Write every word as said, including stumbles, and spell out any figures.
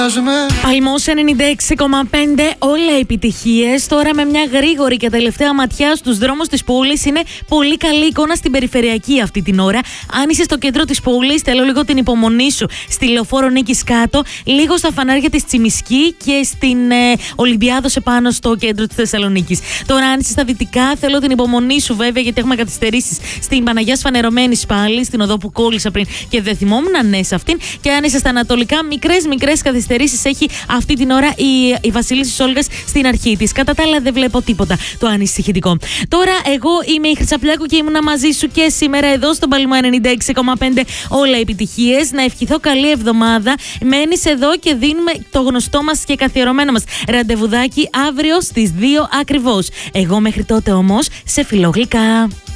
Παλμός ενενήντα έξι κόμμα πέντε, όλα επιτυχίες. Τώρα με μια γρήγορη και τελευταία ματιά στους δρόμους της πόλης. Είναι πολύ καλή εικόνα στην περιφερειακή αυτή την ώρα. Αν είσαι στο κέντρο της πόλης, θέλω λίγο την υπομονή σου στη Λεωφόρο Νίκης κάτω, λίγο στα φανάρια της Τσιμισκή και στην ε, Ολυμπιάδος επάνω στο κέντρο της Θεσσαλονίκης. Τώρα, αν είσαι στα δυτικά, θέλω την υπομονή σου βέβαια, γιατί έχουμε καθυστερήσεις στην Παναγιάς Φανερωμένης πάλι, στην οδό που κόλλησα πριν και δεν θυμόμουν, ναι, σε αυτήν. Και αν είσαι στα ανατολικά, μικρές μικρές καθυστερήσεις έχει αυτή την ώρα η, η Βασίλισσα Όλγας στην αρχή της. Κατά τα άλλα, δεν βλέπω τίποτα το ανησυχητικό. Τώρα, εγώ είμαι η Χρυσαπλιάκου και ήμουνα μαζί σου και σήμερα εδώ στον Παλμό ενενήντα έξι κόμμα πέντε. Όλα επιτυχίες. Να ευχηθώ καλή εβδομάδα. Μένεις εδώ και δίνουμε το γνωστό μας και καθιερωμένο μας ραντεβουδάκι αύριο στις δύο ακριβώς. Εγώ μέχρι τότε όμως σε φιλώ γλυκά.